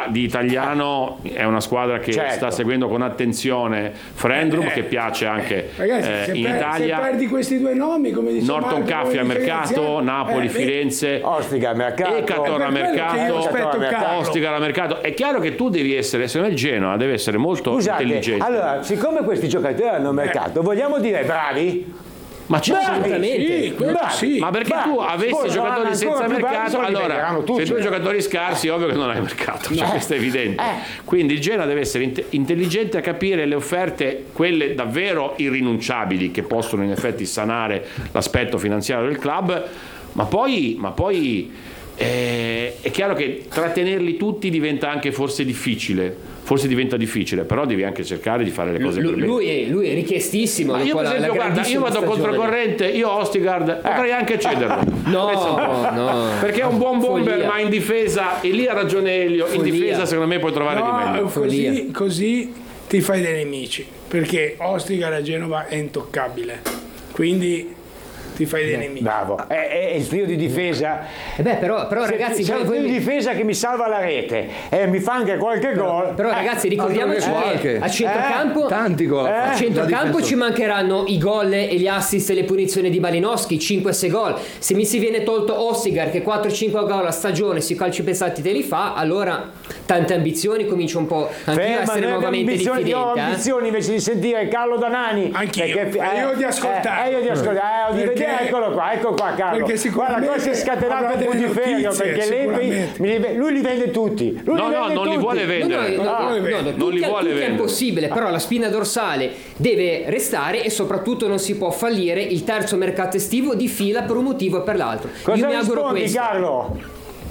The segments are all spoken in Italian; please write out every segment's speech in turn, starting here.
di italiano è una squadra che sta seguendo con attenzione Frendrup, che piace anche ragazzi, in Italia. Se perdi questi due nomi, come dice Norton Marco, Caffey al mercato, Napoli, Firenze, Ostica al mercato, Ecator al mercato, Ostica al mercato. È chiaro che tu devi essere, secondo me il Genoa deve essere molto intelligente. Allora, siccome questi giocatori hanno mercato, vogliamo dire bravi? Ma assolutamente, sì. Ma perché tu avessi giocatori senza mercato, allora se tu hai giocatori scarsi, ovvio che non hai mercato, questo è evidente. Quindi il Genoa deve essere intelligente a capire le offerte, quelle davvero irrinunciabili, che possono in effetti sanare l'aspetto finanziario del club, ma poi è chiaro che trattenerli tutti diventa anche forse difficile, però devi anche cercare di fare le cose per bene. Lui è richiestissimo. Ma io per esempio, guarda, io vado controcorrente, io Ostigard potrei anche cederlo. No. Perché è un buon bomber, ma in difesa, e lì ha ragione Elio, in difesa secondo me puoi trovare di meglio. Così ti fai dei nemici, perché Ostigard a Genova è intoccabile, quindi ti fai dei nemici. Bravo, è il trio di difesa. Però ragazzi, c'è il trio di difesa che mi salva la rete e mi fa anche qualche gol. Però ragazzi, ricordiamoci che a centrocampo tanti gol. A centrocampo ci mancheranno i gol e gli assist e le punizioni di Malinowski, 5-6 gol. Se mi si viene tolto Ostigard che 4-5 gol a stagione sui calci pesati te li fa, allora tante ambizioni, comincio un po' anche a essere nuovamente diffidente. Io ho ambizioni invece di sentire Carlo Danani. Anch'io, io di ascoltare. Di vedere. Ecco qua Carlo. Guarda, qua si è scatenato un po' di ferio, perché lui li vende tutti. Non li vuole vendere. Non li vuole vendere. È impossibile, però la spina dorsale deve restare e soprattutto non si può fallire il terzo mercato estivo di fila per un motivo o per l'altro. Cosa Io mi auguro rispondi, questo. Carlo?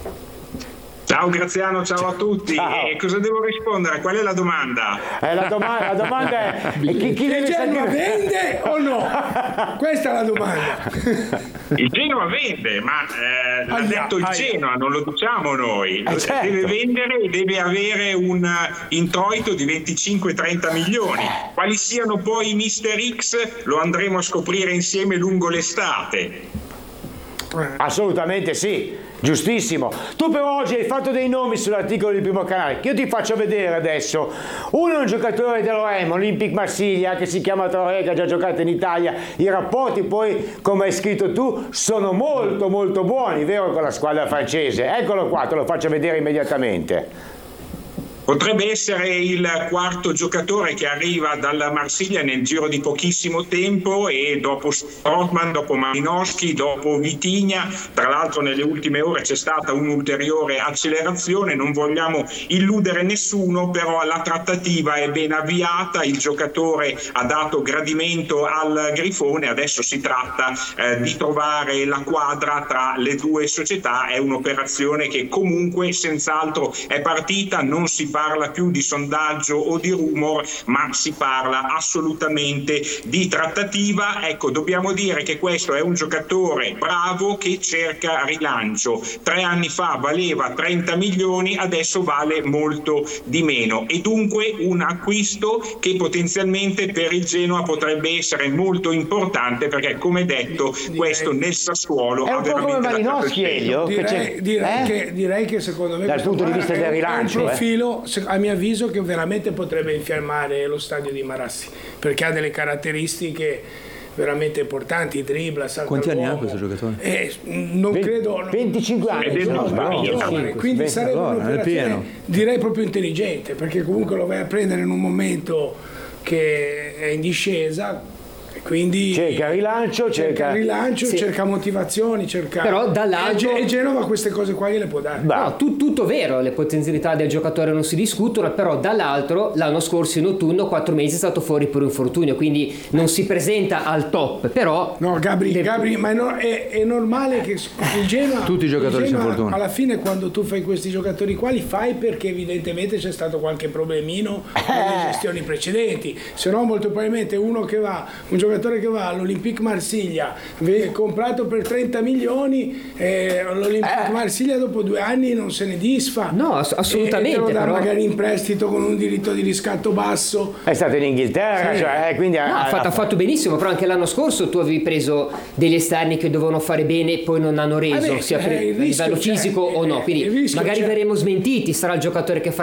Ciao Graziano, ciao a tutti. E cosa devo rispondere? Qual è la domanda? La domanda è chi deve Genoa vende o no? Questa è la domanda. Il Genoa vende, ma l'ha detto il Genoa, non lo diciamo noi. Certo. Deve vendere e deve avere un introito di 25-30 milioni. Quali siano poi i Mister X lo andremo a scoprire insieme lungo l'estate. Assolutamente sì, giustissimo. Tu però oggi hai fatto dei nomi sull'articolo di Primo Canale che io ti faccio vedere adesso. Uno è un giocatore dell'OM, Olympique Marsiglia, che si chiama Traoré, che ha già giocato in Italia. I rapporti poi, come hai scritto tu, sono molto molto buoni, vero, con la squadra francese. Eccolo qua, te lo faccio vedere immediatamente. Potrebbe essere il quarto giocatore che arriva dalla Marsiglia nel giro di pochissimo tempo, e dopo Strootman, dopo Malinowski, dopo Vitinha, tra l'altro nelle ultime ore c'è stata un'ulteriore accelerazione. Non vogliamo illudere nessuno, però la trattativa è ben avviata, il giocatore ha dato gradimento al Grifone, adesso si tratta di trovare la quadra tra le due società. È un'operazione che comunque senz'altro è partita, non si parla più di sondaggio o di rumor, ma si parla assolutamente di trattativa. Ecco, dobbiamo dire che questo è un giocatore bravo che cerca rilancio. 3 anni fa valeva 30 milioni, adesso vale molto di meno, e dunque un acquisto che potenzialmente per il Genoa potrebbe essere molto importante, perché come detto questo nel Sassuolo è un po' come Malinowski, Elio. Direi che secondo me dal punto di vista del rilancio è un profilo, a mio avviso, che veramente potrebbe infiammare lo stadio di Marassi, perché ha delle caratteristiche veramente importanti, dribbla, salta. Quanti anni ha questo giocatore? Non credo 25 anni, quindi sarebbe un'operazione, direi, proprio intelligente, perché comunque lo vai a prendere in un momento che è in discesa. Quindi cerca rilancio, sì, cerca motivazioni, però dall'altro, e Genova queste cose qua gliele può dare. No, tutto vero, le potenzialità del giocatore non si discutono, però dall'altro l'anno scorso in autunno 4 mesi è stato fuori per infortunio, quindi non si presenta al top, però no, Gabri, ma è normale che il Genoa, tutti i giocatori si infortunano. Alla fine quando tu fai questi giocatori qua li fai perché evidentemente c'è stato qualche problemino nelle gestioni precedenti, se no molto probabilmente un giocatore che va all'Olympique Marsiglia comprato per 30 milioni, l'Olympique Marsiglia dopo 2 anni non se ne disfa, assolutamente, e te lo dà però magari in prestito con un diritto di riscatto basso. È stato in Inghilterra, sì. Quindi ha fatto benissimo, però anche l'anno scorso tu avevi preso degli esterni che dovevano fare bene e poi non hanno reso, sia a livello fisico o no, quindi magari verremo smentiti, sarà il giocatore che farà